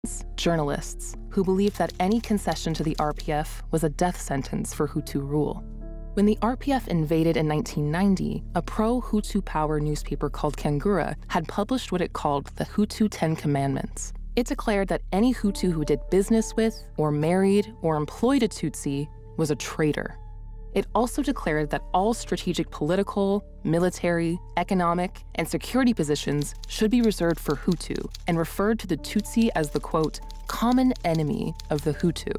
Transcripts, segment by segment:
journalists, who believed that any concession to the RPF was a death sentence for Hutu rule. When the RPF invaded in 1990, a pro-Hutu power newspaper called Kangura had published what it called the Hutu 10 Commandments. It declared that any Hutu who did business with, or married, or employed a Tutsi was a traitor. It also declared that all strategic political, military, economic, and security positions should be reserved for Hutu, and referred to the Tutsi as the, quote, common enemy of the Hutu.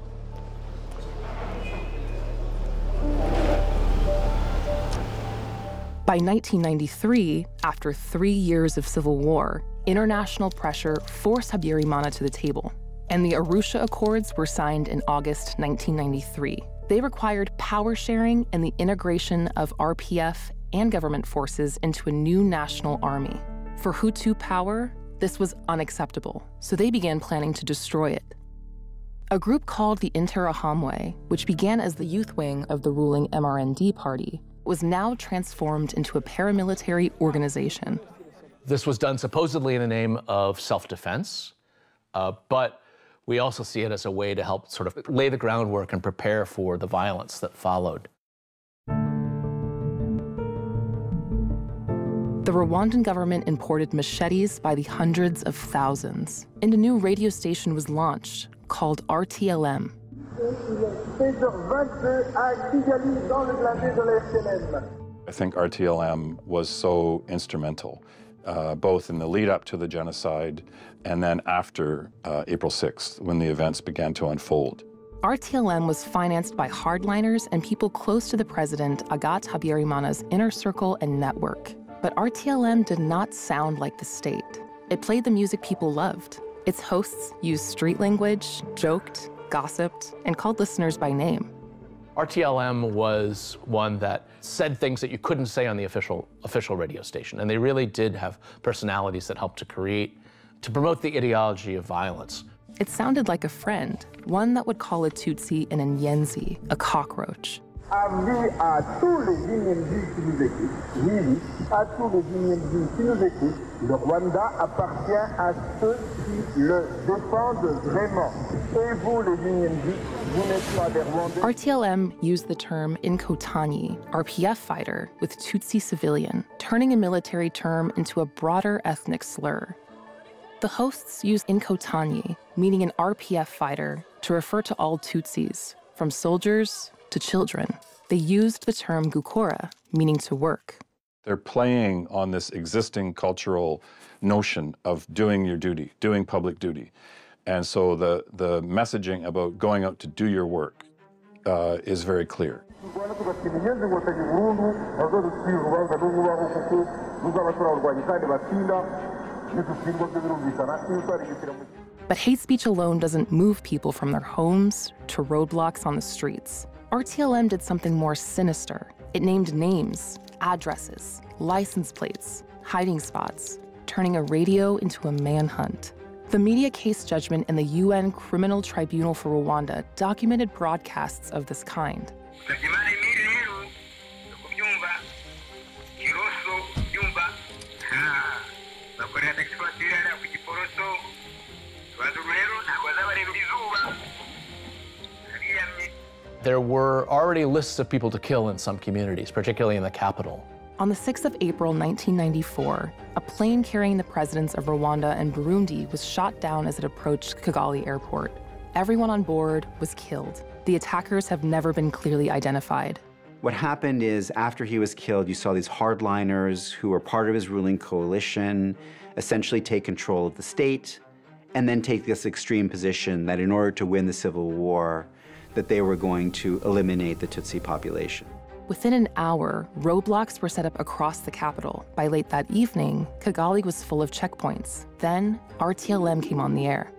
By 1993, after 3 years of civil war, international pressure forced Habyarimana to the table, and the Arusha Accords were signed in August 1993. They required power sharing and the integration of RPF and government forces into a new national army. For Hutu power, this was unacceptable, so they began planning to destroy it. A group called the Interahamwe, which began as the youth wing of the ruling MRND party, was now transformed into a paramilitary organization. This was done supposedly in the name of self-defense, but we also see it as a way to help sort of lay the groundwork and prepare for the violence that followed. The Rwandan government imported machetes by the hundreds of thousands, and a new radio station was launched called RTLM. I think RTLM was so instrumental, both in the lead up to the genocide and then after April 6th, when the events began to unfold. RTLM was financed by hardliners and people close to the president, Agathe Habyarimana's inner circle and network. But RTLM did not sound like the state. It played the music people loved. Its hosts used street language, joked, gossiped, and called listeners by name. RTLM was one that said things that you couldn't say on the official radio station, and they really did have personalities that helped to promote the ideology of violence. It sounded like a friend, one that would call a Tutsi an Nyenzi, a cockroach. Avis à tous les Inyendus qui nous écoutent, oui, à tous les Inyendus qui nous écoutent, le Rwanda appartient à ceux qui le défendent vraiment. Et vous, les Inyendus, vous n'êtes pas des Rwandais. RTLM used the term Inkotanyi, RPF fighter, with Tutsi civilian, turning a military term into a broader ethnic slur. The hosts used Inkotanyi, meaning an RPF fighter, to refer to all Tutsis, from soldiers to children. They used the term Gukora, meaning to work. They're playing on this existing cultural notion of doing your duty, doing public duty. And so the messaging about going out to do your work is very clear. But hate speech alone doesn't move people from their homes to roadblocks on the streets. RTLM did something more sinister. It named names, addresses, license plates, hiding spots, turning a radio into a manhunt. The media case judgment in the UN Criminal Tribunal for Rwanda documented broadcasts of this kind. There were already lists of people to kill in some communities, particularly in the capital. On the 6th of April 1994, a plane carrying the presidents of Rwanda and Burundi was shot down as it approached Kigali Airport. Everyone on board was killed. The attackers have never been clearly identified. What happened is, after he was killed, you saw these hardliners who were part of his ruling coalition essentially take control of the state and then take this extreme position that in order to win the civil war, that they were going to eliminate the Tutsi population. Within an hour, roadblocks were set up across the capital. By late that evening, Kigali was full of checkpoints. Then, RTLM came on the air.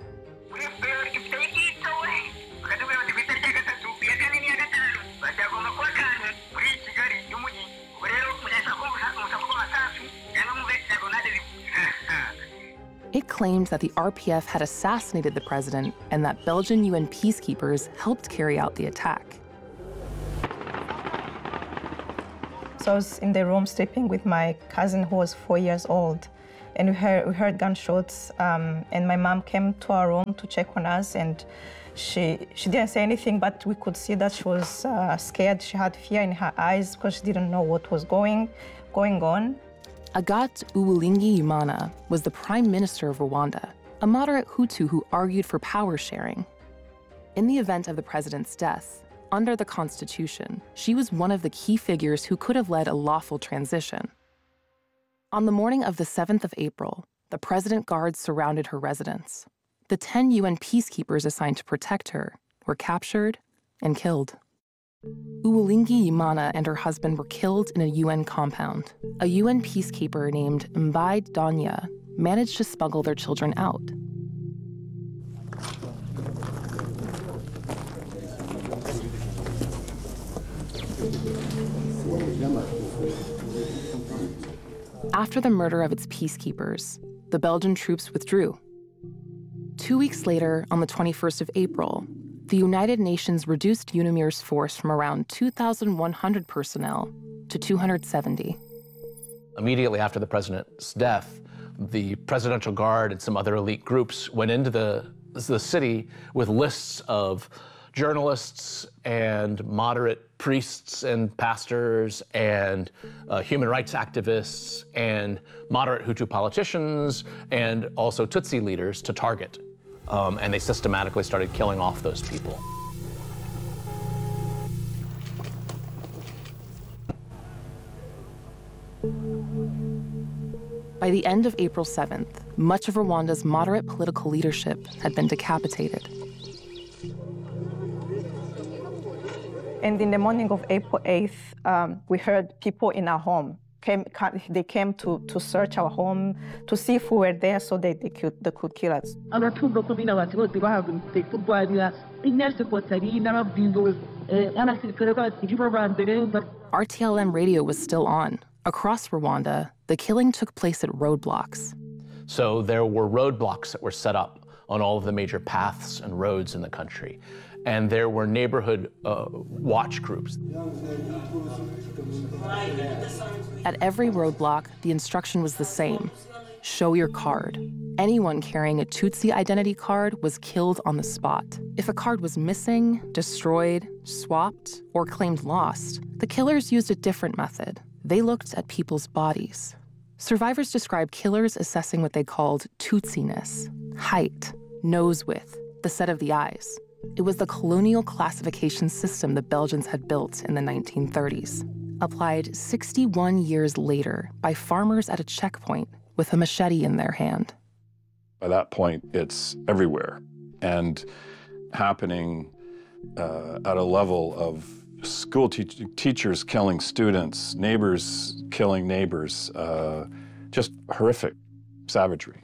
It claimed that the RPF had assassinated the president and that Belgian UN peacekeepers helped carry out the attack. So I was in the room sleeping with my cousin who was 4 years old. and we heard gunshots, and my mom came to our room to check on us, and she didn't say anything, but we could see that she was scared. She had fear in her eyes because she didn't know what was going on. Agathe Uwilingiyimana was the prime minister of Rwanda, a moderate Hutu who argued for power sharing. In the event of the president's death, under the constitution, she was one of the key figures who could have led a lawful transition. On the morning of the 7th of April, the president guards surrounded her residence. The 10 UN peacekeepers assigned to protect her were captured and killed. Uwilingiyimana and her husband were killed in a UN compound. A UN peacekeeper named Mbaye Danya managed to smuggle their children out. After the murder of its peacekeepers, the Belgian troops withdrew. 2 weeks later, on the 21st of April, the United Nations reduced UNAMIR's force from around 2,100 personnel to 270. Immediately after the president's death, the Presidential Guard and some other elite groups went into the city with lists of journalists and moderate priests and pastors and human rights activists and moderate Hutu politicians and also Tutsi leaders to target. And they systematically started killing off those people. By the end of April 7th, much of Rwanda's moderate political leadership had been decapitated. And in the morning of April 8th, we heard people in our home. They came to search our home to see if we were there so they could kill us. RTLM radio was still on. Across Rwanda, the killing took place at roadblocks. So there were roadblocks that were set up on all of the major paths and roads in the country. And there were neighborhood watch groups. At every roadblock, the instruction was the same: show your card. Anyone carrying a Tutsi identity card was killed on the spot. If a card was missing, destroyed, swapped, or claimed lost, the killers used a different method. They looked at people's bodies. Survivors described killers assessing what they called Tutsiness: height, nose width, the set of the eyes. It was the colonial classification system the Belgians had built in the 1930s, applied 61 years later by farmers at a checkpoint with a machete in their hand. By that point, it's everywhere and happening at a level of school teachers killing students, neighbors killing neighbors, just horrific savagery.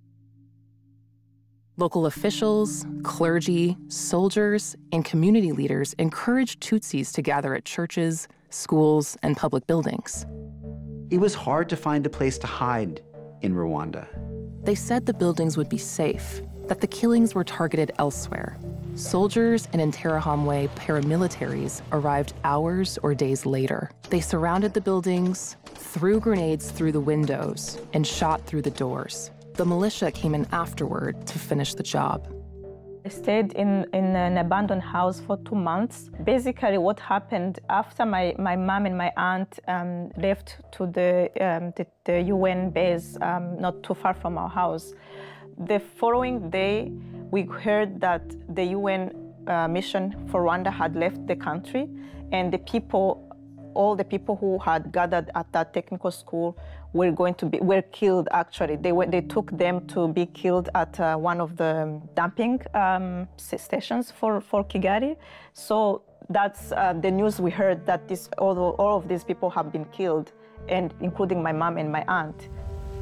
Local officials, clergy, soldiers, and community leaders encouraged Tutsis to gather at churches, schools, and public buildings. It was hard to find a place to hide in Rwanda. They said the buildings would be safe, that the killings were targeted elsewhere. Soldiers and Interahamwe paramilitaries arrived hours or days later. They surrounded the buildings, threw grenades through the windows, and shot through the doors. The militia came in afterward to finish the job. I stayed in an abandoned house for 2 months. Basically, what happened after my mom and my aunt left to the UN base not too far from our house, the following day, we heard that the UN mission for Rwanda had left the country, and all the people who had gathered at that technical school were killed. Actually, they took them to be killed at one of the dumping stations for Kigali. So that's the news we heard, that all of these people have been killed, and including my mom and my aunt.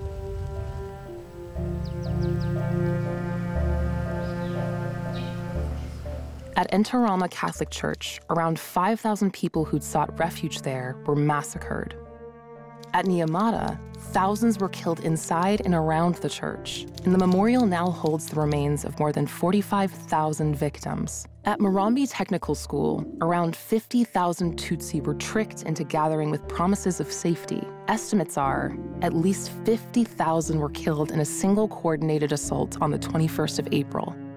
At Ntarama Catholic Church, around 5,000 people who'd sought refuge there were massacred. At Nyamata, thousands were killed inside and around the church, and the memorial now holds the remains of more than 45,000 victims. At Murambi Technical School, around 50,000 Tutsi were tricked into gathering with promises of safety. Estimates are at least 50,000 were killed in a single coordinated assault on the 21st of April.